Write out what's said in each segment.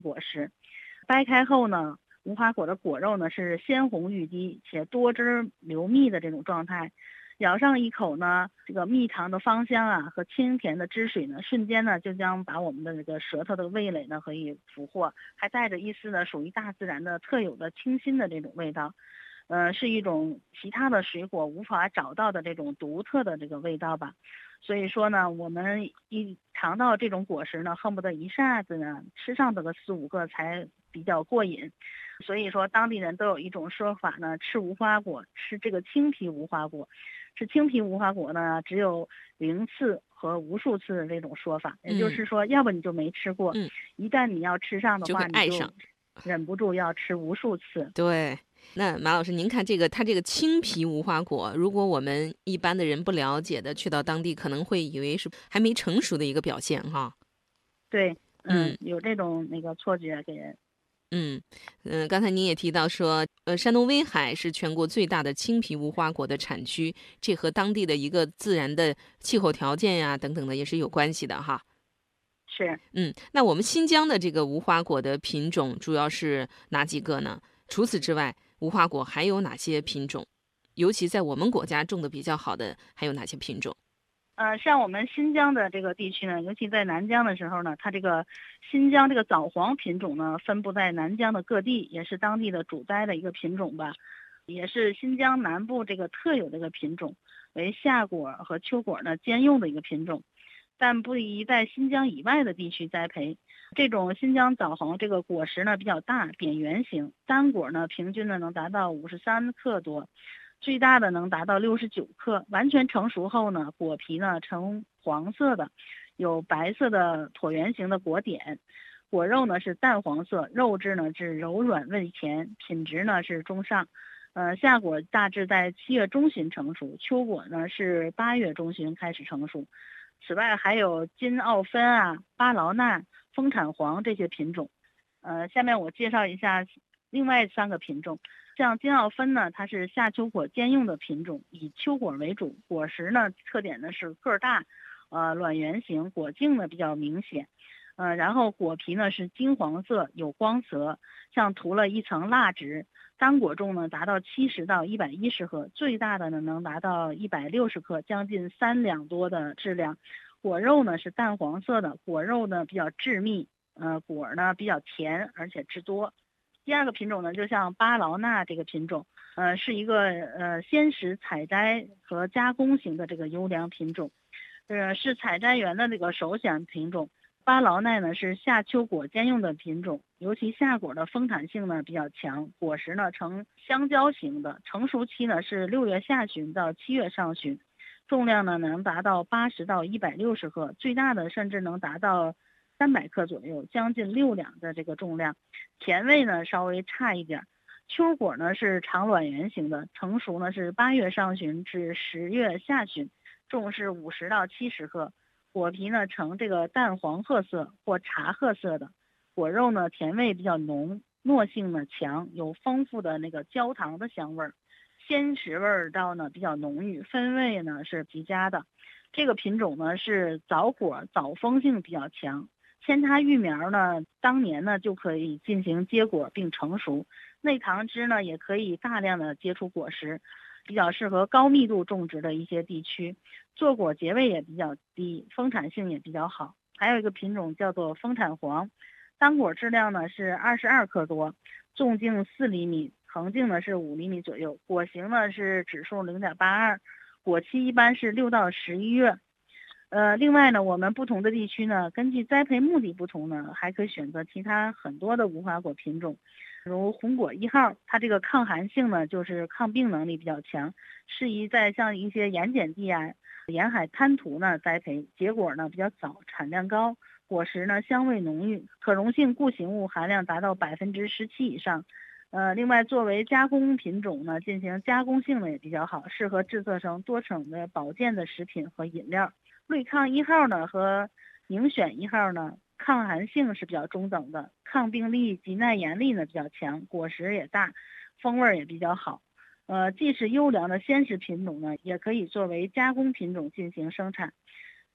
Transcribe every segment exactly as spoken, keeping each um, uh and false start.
果实。掰开后呢，无花果的果肉呢是鲜红欲滴且多汁流蜜的这种状态。咬上一口呢，这个蜜糖的芳香啊和清甜的汁水呢，瞬间呢就将把我们的这个舌头的味蕾呢可以俘获，还带着一丝呢属于大自然的特有的清新的这种味道。呃，是一种其他的水果无法找到的这种独特的这个味道吧。所以说呢，我们一尝到这种果实呢，恨不得一下子呢吃上这个四五个才比较过瘾。所以说，当地人都有一种说法呢，吃无花果，吃这个青皮无花果，吃青皮无花果呢，只有零次和无数次的这种说法。也就嗯是说，要不你就没吃过， 嗯， 一旦你要吃上的就会话，你就爱上。 忍不住要吃无数次。 对，那马老师，您看这个它这个青皮无花果，如果我们一般的人不了解的，去到当地可能会以为是还没成熟的一个表现哈。 对， 嗯嗯，有这种那个错觉给人。 嗯嗯，刚才您也提到说，呃，山东威海是全国最大的青皮无花果的产区，这和当地的一个自然的气候条件呀等等的也是有关系的哈。 是。 嗯，那我们新疆的这个无花果的品种主要是哪几个呢？除此之外，无花果还有哪些品种？尤其在我们国家种的比较好的还有哪些品种？ 呃，像我们新疆的这个地区呢，尤其在南疆的时候呢，它这个新疆这个枣黄品种呢，分布在南疆的各地，也是当地的主栽的一个品种吧，也是新疆南部这个特有的一个品种，为夏果和秋果呢兼用的一个品种，但不宜在新疆以外的地区栽培。这种新疆枣黄这个果实呢比较大，扁圆形，单果呢平均呢能达到五十三克多，最大的能达到六十九克。完全成熟后呢，果皮呢呈黄色的，有白色的椭圆形的果点，果肉呢是淡黄色，肉质呢是柔软味甜，品质呢是中上。呃，夏果大致在七月中旬成熟，秋果呢是八月中旬开始成熟。此外还有金奥芬啊、巴劳纳、丰产黄这些品种。呃，下面我介绍一下另外三个品种。像金奥芬呢，它是夏秋果兼用的品种，以秋果为主。果实呢，特点呢是个儿大，呃，卵圆形，果茎呢比较明显。呃，然后果皮呢是金黄色，有光泽，像涂了一层蜡质。单果重呢达到七十到一百一十克，最大的呢能达到一百六十克，将近三两多的质量。果肉呢是淡黄色的，果肉呢比较致密，呃，果呢比较甜，而且汁多。第二个品种呢，就像巴劳纳这个品种，呃，是一个呃鲜食采摘和加工型的这个优良品种，呃，是采摘园的这个首选品种。巴劳奈呢是夏秋果兼用的品种，尤其夏果的丰产性呢比较强，果实呢呈香蕉型的，成熟期呢是六月下旬到七月上旬，重量呢能达到八十到一百六十克，最大的甚至能达到三百克左右，将近六两的这个重量。甜味呢稍微差一点。秋果呢是长卵圆形的，成熟呢是八月上旬至十月下旬，重是五十到七十克。果皮呢呈这个淡黄褐色或茶褐色的，果肉呢甜味比较浓，糯性呢强，有丰富的那个焦糖的香味儿，鲜食味道呢比较浓郁，风味呢是极佳的。这个品种呢是早果早丰性比较强，扦插育苗呢当年呢就可以进行结果并成熟，内糖汁呢也可以大量的结出果实，比较适合高密度种植的一些地区，坐果结味也比较低，丰产性也比较好。还有一个品种叫做丰产黄，单果质量呢是二十二克多，纵径四厘米，横径呢是五厘米左右，果形呢是指数零点八二，果期一般是六到十一月。呃，另外呢，我们不同的地区呢，根据栽培目的不同呢，还可以选择其他很多的无花果品种，如红果一号，它这个抗寒性呢，就是抗病能力比较强，适宜在像一些盐碱地啊、沿海滩涂呢栽培，结果呢比较早，产量高，果实呢香味浓郁，可溶性固形物含量达到百分之十七以上。呃，另外作为加工品种呢，进行加工性呢也比较好，适合制作成多种的保健的食品和饮料。瑞抗一号呢和宁选一号呢，抗寒性是比较中等的，抗病力及耐盐力呢比较强，果实也大，风味也比较好。呃，既是优良的鲜食品种呢，也可以作为加工品种进行生产。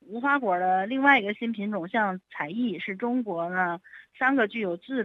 无花果的另外一个新品种，像彩艺，是中国呢三个具有自